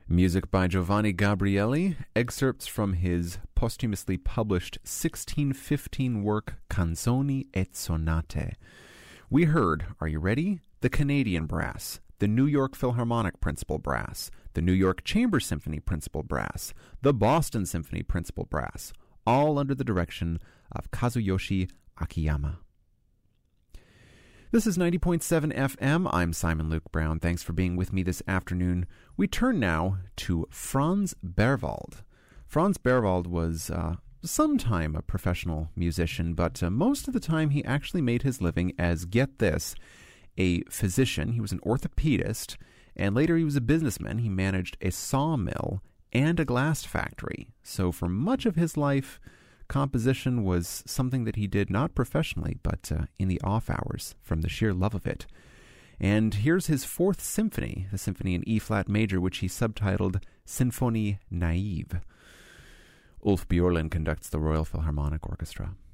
Music by Giovanni Gabrieli, excerpts from his posthumously published 1615 work Canzoni e Sonate. We heard, are you ready? The Canadian Brass, the New York Philharmonic Principal Brass, the New York Chamber Symphony Principal Brass, the Boston Symphony Principal Brass, all under the direction of Kazuyoshi Akiyama. This is 90.7 FM. I'm Simon Luke Brown. Thanks for being with me this afternoon. We turn now to Franz Berwald. Franz Berwald was sometime a professional musician, but most of the time he actually made his living as, get this, a physician. He was an orthopedist, and later he was a businessman. He managed a sawmill and a glass factory. So for much of his life, composition was something that he did not professionally, but in the off hours, from the sheer love of it. And here's his fourth symphony, the symphony in E-flat major, which he subtitled Symphonie Naïve. Ulf Björlin conducts the Royal Philharmonic Orchestra.